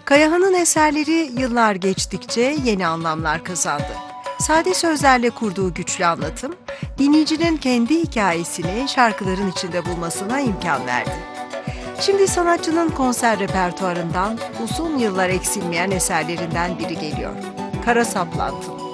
Kayahan'ın eserleri yıllar geçtikçe yeni anlamlar kazandı. Sade sözlerle kurduğu güçlü anlatım, dinleyicinin kendi hikayesini şarkıların içinde bulmasına imkan verdi. Şimdi sanatçının konser repertuarından uzun yıllar eksilmeyen eserlerinden biri geliyor. Kara Saplantı.